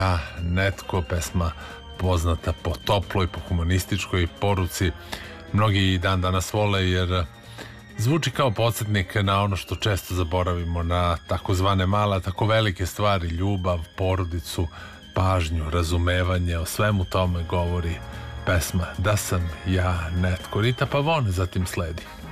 Netko, pesma poznata po toploj, po humanističkoj poruci. Mnogi dan danas vole jer zvuči kao podsjetnik na ono što često zaboravimo, na takozvane male, tako velike stvari, ljubav, porodicu, pažnju, razumevanje. O svemu tome govori pesma Da sam ja netko. Rita Pavon zatim sledi.